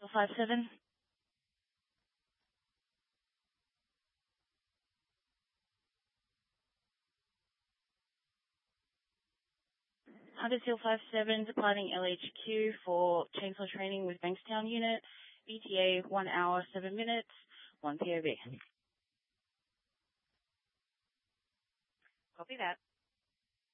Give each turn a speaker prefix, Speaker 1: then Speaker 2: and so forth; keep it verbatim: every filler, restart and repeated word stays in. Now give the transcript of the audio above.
Speaker 1: five seven. Huddersfield five seven, departing L H Q for chainsaw training with Bankstown unit. E T A one hour, seven minutes, one P O V. Copy that.